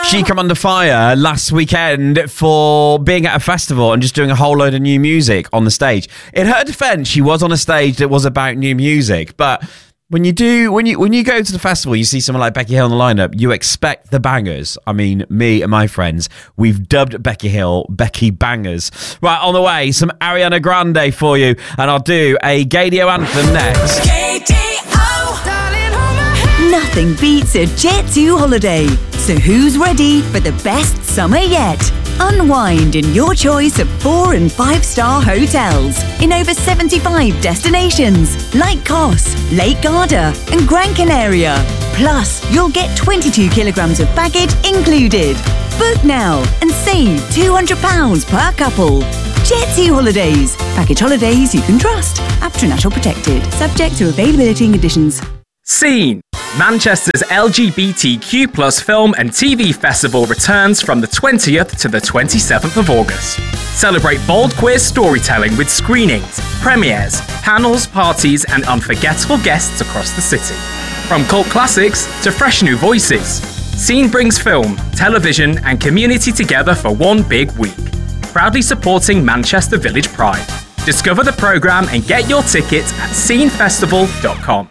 She come under fire last weekend for being at a festival and just doing a whole load of new music on the stage. In her defense, she was on a stage that was about new music, but when you go to the festival, you see someone like Becky Hill in the lineup, you expect the bangers. I mean, me and my friends, we've dubbed Becky Hill Becky Bangers. Right, on the way, some Ariana Grande for you, and I'll do a Gaydio anthem next. Nothing beats a Jet2 holiday. So who's ready for the best summer yet? Unwind in your choice of 4- and 5-star hotels in over 75 destinations like Kos, Lake Garda and Gran Canaria. Plus, you'll get 22 kilograms of baggage included. Book now and save £200 per couple. Jet2 Holidays. Package holidays you can trust. APTRA protected. Subject to availability and conditions. Scene! Manchester's LGBTQ+ film and TV festival returns from the 20th to the 27th of August. Celebrate bold queer storytelling with screenings, premieres, panels, parties and unforgettable guests across the city. From cult classics to fresh new voices, Scene brings film, television and community together for one big week. Proudly supporting Manchester Village Pride. Discover the programme and get your tickets at scenefestival.com.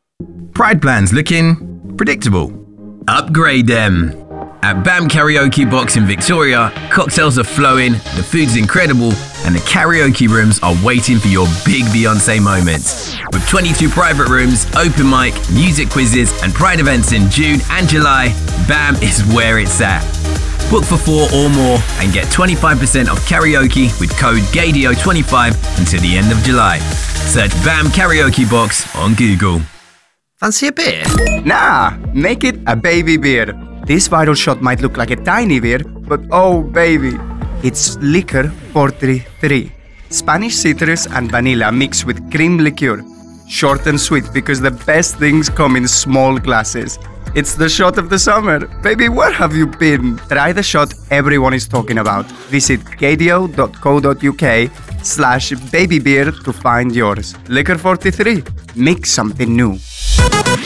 Pride plans looking predictable? Upgrade them. At BAM Karaoke Box in Victoria, cocktails are flowing, the food's incredible, and the karaoke rooms are waiting for your big Beyoncé moments. With 22 private rooms, open mic, music quizzes, and Pride events in June and July, BAM is where it's at. Book for 4 or more and get 25% off karaoke with code GAYDIO25 until the end of July. Search BAM Karaoke Box on Google. Fancy a beer? Nah, make it a baby beer. This viral shot might look like a tiny beer, but oh baby, it's Liquor 43. Spanish citrus and vanilla mixed with cream liqueur. Short and sweet because the best things come in small glasses. It's the shot of the summer. Baby, where have you been? Try the shot everyone is talking about. Visit gaydio.co.uk/babybeer to find yours. Liquor 43. Mix something new.